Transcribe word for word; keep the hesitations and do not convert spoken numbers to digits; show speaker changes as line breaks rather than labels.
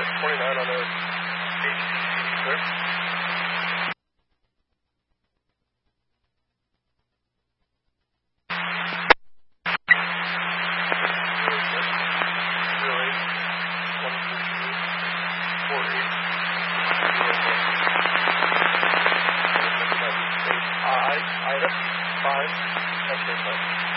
twenty-nine on a H T C, sir. I, item, five, X-ray